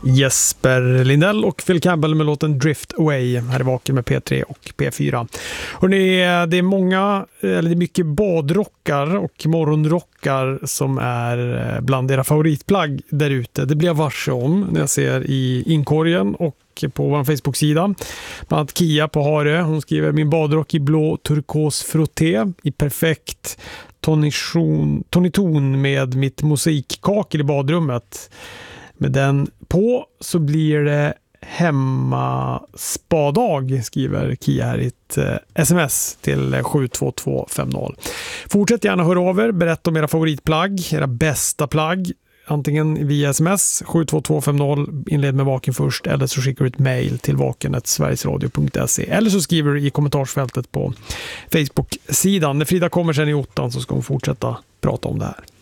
Jesper Lindell och Phil Campbell med låten Drift Away. Här är Vaken med P3 och P4. Hörrni, det är mycket badrockar och morgonrockar som är bland era favoritplagg där ute. Det blir jag varse om när jag ser i inkorgen och på vår Facebook-sida. Bland annat Kia på Hare. Hon skriver: min badrock i blå turkos frotté i perfekt toniton med mitt mosaikkakel i badrummet. Med den på så blir det hemma spadag, skriver Kia här i ett sms till 72250. Fortsätt gärna höra av er, berätta om era favoritplagg, era bästa plagg, antingen via sms 72250, inled med Vaken först, eller så skickar du ett mejl till vaken@sverigesradio.se, eller så skriver du i kommentarsfältet på Facebook-sidan. När Frida kommer sen i 8 så ska hon fortsätta prata om det här.